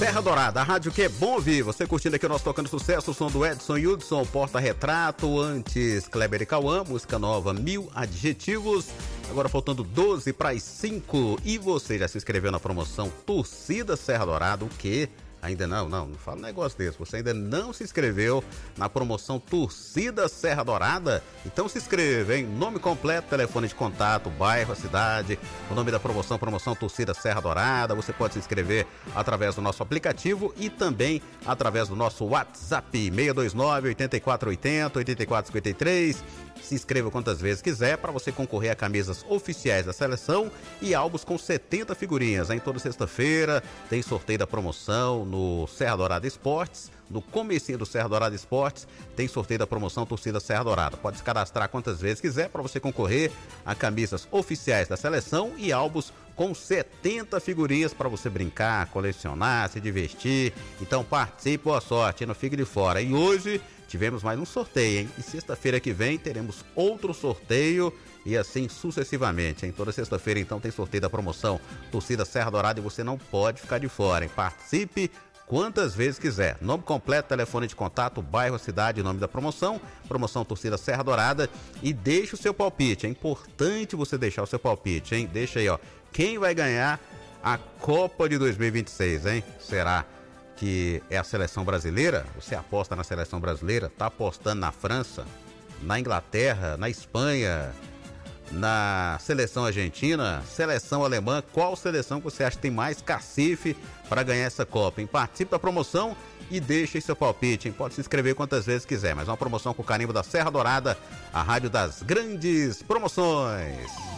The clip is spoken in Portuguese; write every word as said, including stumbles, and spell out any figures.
Serra Dourada, a rádio que é bom ouvir. Você curtindo aqui o nosso Tocando Sucesso, o som do Edson Hudson, Porta-Retrato, antes Kleber e Cauã, música nova, Mil Adjetivos. Agora faltando doze para as cinco. E você já se inscreveu na promoção Torcida Serra Dourada? O quê? Ainda não, não, não fala um negócio desse. Você ainda não se inscreveu na promoção Torcida Serra Dourada? Então se inscreva, hein? Nome completo, telefone de contato, bairro, a cidade, o nome da promoção, promoção Torcida Serra Dourada. Você pode se inscrever através do nosso aplicativo e também através do nosso WhatsApp, seis dois nove, oito quatro oito zero, oito quatro cinco três. Se inscreva quantas vezes quiser para você concorrer a camisas oficiais da seleção e álbuns com setenta figurinhas. Em toda sexta-feira tem sorteio da promoção no Serra Dourada Esportes. No comecinho do Serra Dourada Esportes tem sorteio da promoção Torcida Serra Dourada. Pode se cadastrar quantas vezes quiser para você concorrer a camisas oficiais da seleção e álbuns com setenta figurinhas para você brincar, colecionar, se divertir. Então participe, boa sorte, não fique de fora. E hoje tivemos mais um sorteio, hein? E sexta-feira que vem teremos outro sorteio e assim sucessivamente, hein? Toda sexta-feira então tem sorteio da promoção Torcida Serra Dourada e você não pode ficar de fora, hein? Participe quantas vezes quiser. Nome completo, telefone de contato, bairro, cidade, nome da promoção, promoção Torcida Serra Dourada e deixe o seu palpite. É importante você deixar o seu palpite, hein? Deixa aí, ó. Quem vai ganhar a Copa de dois mil e vinte e seis, hein? Será que é a seleção brasileira? Você aposta na seleção brasileira? Tá apostando na França, na Inglaterra, na Espanha, na seleção argentina, seleção alemã? Qual seleção que você acha que tem mais cacife para ganhar essa Copa, hein? Participe da promoção e deixe seu palpite, hein? Pode se inscrever quantas vezes quiser, mas uma promoção com o carimbo da Serra Dourada, a rádio das grandes promoções.